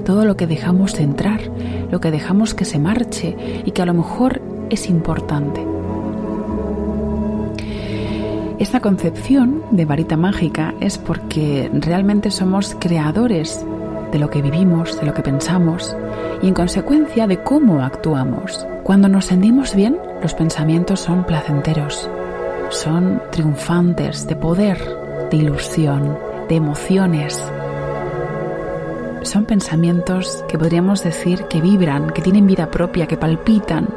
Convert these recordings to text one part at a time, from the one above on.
todo lo que dejamos entrar, lo que dejamos que se marche y que a lo mejor es importante. Esta concepción de varita mágica es porque realmente somos creadores de lo que vivimos, de lo que pensamos y en consecuencia de cómo actuamos. Cuando nos sentimos bien, los pensamientos son placenteros, son triunfantes, de poder, de ilusión, de emociones. Son pensamientos que podríamos decir que vibran, que tienen vida propia, que palpitan.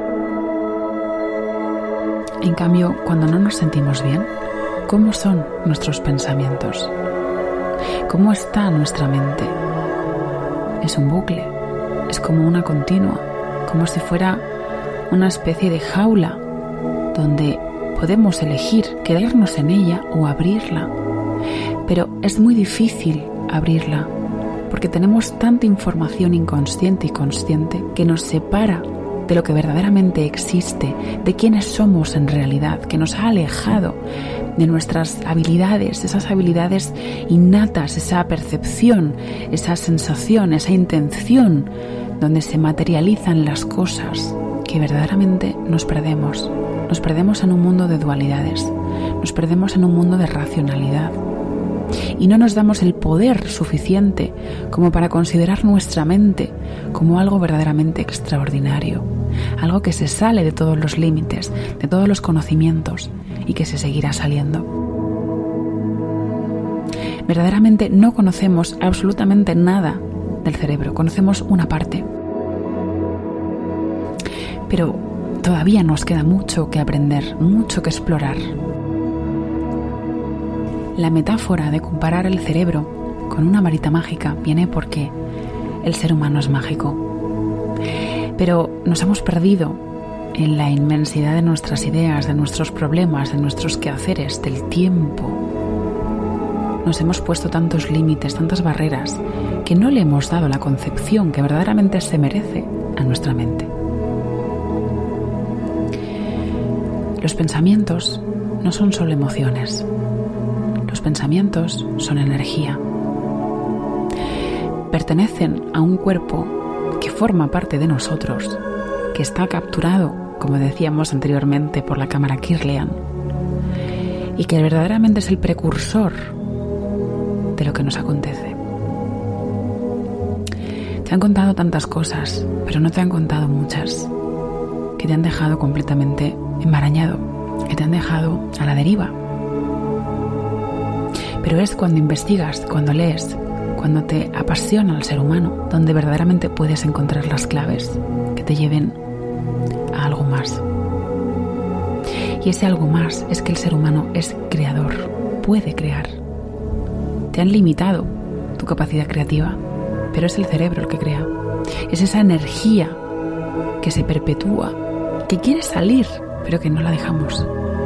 En cambio, cuando no nos sentimos bien, ¿cómo son nuestros pensamientos? ¿Cómo está nuestra mente? Es un bucle, es como una continua, como si fuera una especie de jaula donde podemos elegir quedarnos en ella o abrirla. Pero es muy difícil abrirla porque tenemos tanta información inconsciente y consciente que nos separa de lo que verdaderamente existe, de quiénes somos en realidad, que nos ha alejado de nuestras habilidades, esas habilidades innatas, esa percepción, esa sensación, esa intención, donde se materializan las cosas, que verdaderamente nos perdemos. Nos perdemos en un mundo de dualidades, nos perdemos en un mundo de racionalidad. Y no nos damos el poder suficiente como para considerar nuestra mente como algo verdaderamente extraordinario, algo que se sale de todos los límites, de todos los conocimientos y que se seguirá saliendo. Verdaderamente no conocemos absolutamente nada del cerebro, conocemos una parte. Pero todavía nos queda mucho que aprender, mucho que explorar. La metáfora de comparar el cerebro con una varita mágica viene porque el ser humano es mágico. Pero nos hemos perdido en la inmensidad de nuestras ideas, de nuestros problemas, de nuestros quehaceres, del tiempo. Nos hemos puesto tantos límites, tantas barreras, que no le hemos dado la concepción que verdaderamente se merece a nuestra mente. Los pensamientos no son solo emociones. Los pensamientos son energía. Pertenecen a un cuerpo que forma parte de nosotros, que está capturado, como decíamos anteriormente, por la cámara Kirlian, y que verdaderamente es el precursor de lo que nos acontece. Te han contado tantas cosas, pero no te han contado muchas, que te han dejado completamente enmarañado, que te han dejado a la deriva. Pero es cuando investigas, cuando lees, cuando te apasiona el ser humano, donde verdaderamente puedes encontrar las claves que te lleven a algo más. Y ese algo más es que el ser humano es creador, puede crear. Te han limitado tu capacidad creativa, pero es el cerebro el que crea. Es esa energía que se perpetúa, que quiere salir, pero que no la dejamos.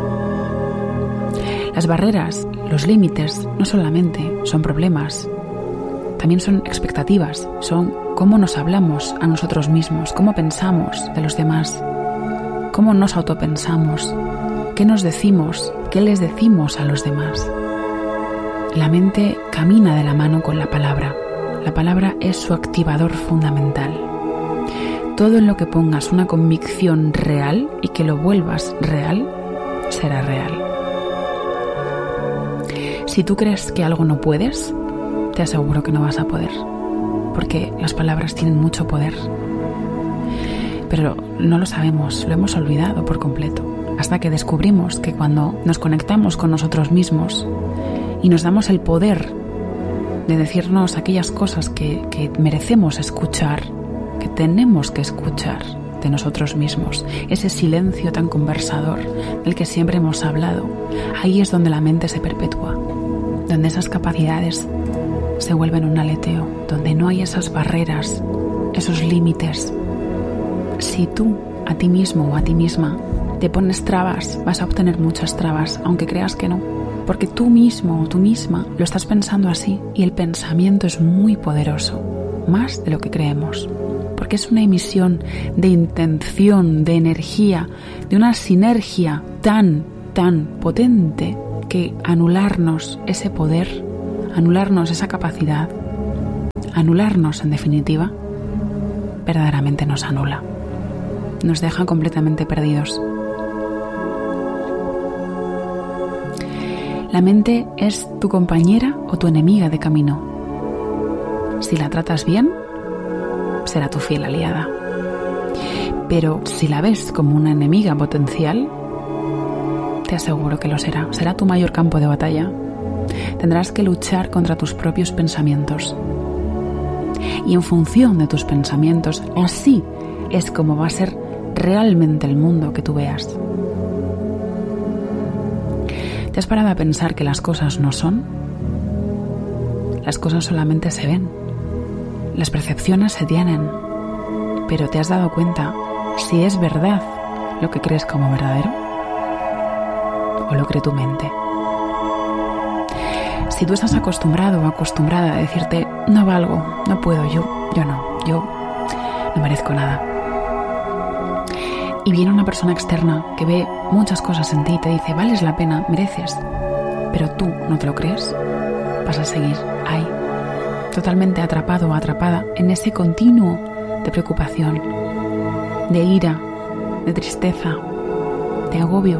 Las barreras, los límites, no solamente son problemas, también son expectativas, son cómo nos hablamos a nosotros mismos, cómo pensamos de los demás, cómo nos autopensamos, qué nos decimos, qué les decimos a los demás. La mente camina de la mano con la palabra. La palabra es su activador fundamental. Todo en lo que pongas una convicción real y que lo vuelvas real, será real. Si tú crees que algo no puedes, te aseguro que no vas a poder, porque las palabras tienen mucho poder. Pero no lo sabemos, lo hemos olvidado por completo, hasta que descubrimos que cuando nos conectamos con nosotros mismos y nos damos el poder de decirnos aquellas cosas que merecemos escuchar, que tenemos que escuchar de nosotros mismos, ese silencio tan conversador del que siempre hemos hablado, ahí es donde la mente se perpetúa, donde esas capacidades se vuelven un aleteo, donde no hay esas barreras, esos límites. Si tú a ti mismo o a ti misma te pones trabas, vas a obtener muchas trabas, aunque creas que no, porque tú mismo o tú misma lo estás pensando así, y el pensamiento es muy poderoso, más de lo que creemos, porque es una emisión de intención, de energía, de una sinergia tan potente que anularnos ese poder, anularnos esa capacidad, anularnos, en definitiva, verdaderamente nos anula. Nos deja completamente perdidos. La mente es tu compañera o tu enemiga de camino. Si la tratas bien, será tu fiel aliada. Pero si la ves como una enemiga potencial, te aseguro que lo será. Será tu mayor campo de batalla. Tendrás que luchar contra tus propios pensamientos. Y en función de tus pensamientos, así es como va a ser realmente el mundo que tú veas. ¿Te has parado a pensar que las cosas no son? Las cosas solamente se ven. Las percepciones se tienen. Pero ¿te has dado cuenta si es verdad lo que crees como verdadero? ¿O lo cree tu mente? Si tú estás acostumbrado o acostumbrada a decirte no valgo, no puedo, yo no merezco nada. Y viene una persona externa que ve muchas cosas en ti y te dice vales la pena, mereces, pero tú no te lo crees, vas a seguir ahí, totalmente atrapado o atrapada en ese continuo de preocupación, de ira, de tristeza, de agobio,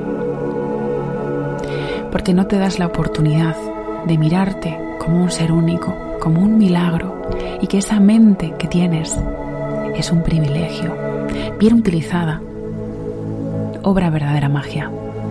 porque no te das la oportunidad de mirarte como un ser único, como un milagro, y que esa mente que tienes es un privilegio, bien utilizada, obra verdadera magia.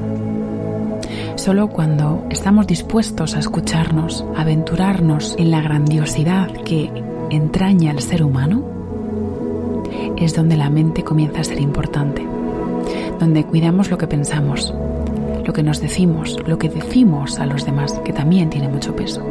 Solo cuando estamos dispuestos a escucharnos, a aventurarnos en la grandiosidad que entraña el ser humano, es donde la mente comienza a ser importante, donde cuidamos lo que pensamos, lo que nos decimos, lo que decimos a los demás, que también tiene mucho peso.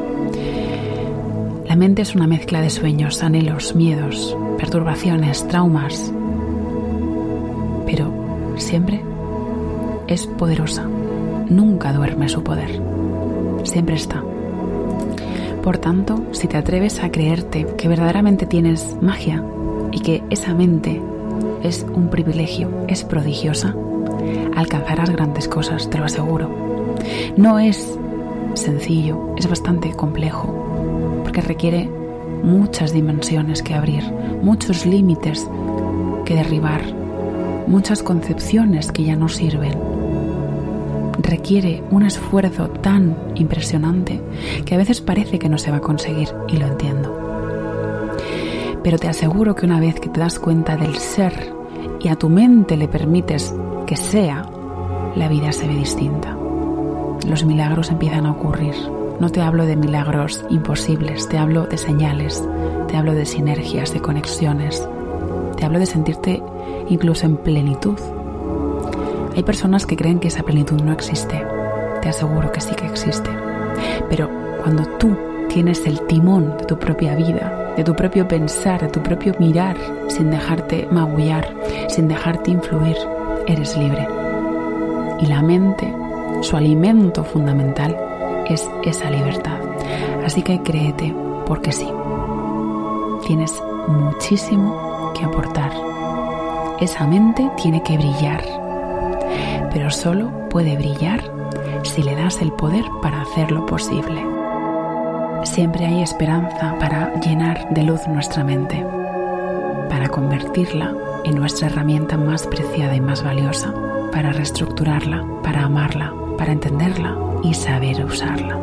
La mente es una mezcla de sueños, anhelos, miedos, perturbaciones, traumas, pero siempre es poderosa. Nunca duerme su poder. Siempre está. Por tanto, si te atreves a creerte que verdaderamente tienes magia y que esa mente es un privilegio, es prodigiosa, alcanzarás grandes cosas, te lo aseguro. No es sencillo, es bastante complejo, porque requiere muchas dimensiones que abrir, muchos límites que derribar, muchas concepciones que ya no sirven. Requiere un esfuerzo tan impresionante que a veces parece que no se va a conseguir, y lo entiendo. Pero te aseguro que una vez que te das cuenta del ser y a tu mente le permites que sea, la vida se ve distinta. Los milagros empiezan a ocurrir. No te hablo de milagros imposibles, te hablo de señales, te hablo de sinergias, de conexiones, te hablo de sentirte incluso en plenitud. Hay personas que creen que esa plenitud no existe. Te aseguro que sí que existe. Pero cuando tú tienes el timón de tu propia vida, de tu propio pensar, de tu propio mirar, sin dejarte magullar, sin dejarte influir, eres libre. Y la mente, su alimento fundamental, es esa libertad. Así que créete, porque sí, tienes muchísimo que aportar. Esa mente tiene que brillar, pero solo puede brillar si le das el poder para hacerlo posible. Siempre hay esperanza para llenar de luz nuestra mente, para convertirla en nuestra herramienta más preciada y más valiosa, para reestructurarla, para amarla, para entenderla y saber usarla.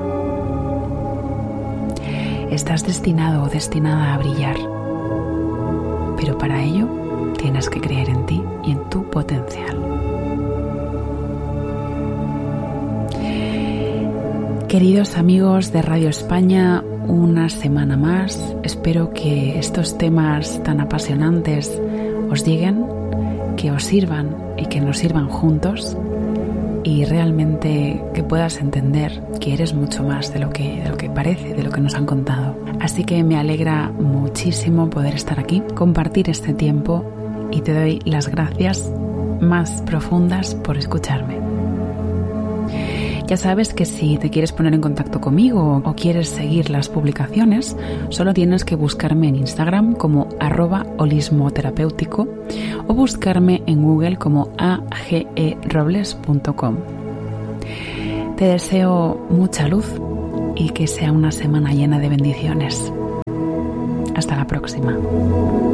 Estás destinado o destinada a brillar, pero para ello tienes que creer en ti y en tu potencial. Queridos amigos de Radio España, una semana más. Espero que estos temas tan apasionantes os lleguen, que os sirvan y que nos sirvan juntos, y realmente que puedas entender que eres mucho más de lo que parece, de lo que nos han contado. Así que me alegra muchísimo poder estar aquí, compartir este tiempo, y te doy las gracias más profundas por escucharme. Ya sabes que si te quieres poner en contacto conmigo o quieres seguir las publicaciones, solo tienes que buscarme en Instagram como @holismoterapéutico o buscarme en Google como agerobles.com. Te deseo mucha luz y que sea una semana llena de bendiciones. Hasta la próxima.